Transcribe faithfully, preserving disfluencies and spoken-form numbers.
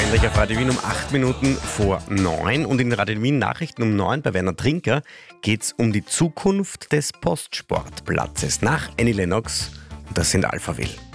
Gleich auf Radio Wien um acht Minuten vor neun. Und in Radio Wien Nachrichten um neun bei Werner Trinker geht es um die Zukunft des Postsportplatzes nach Annie Lennox. Und das sind Alphaville.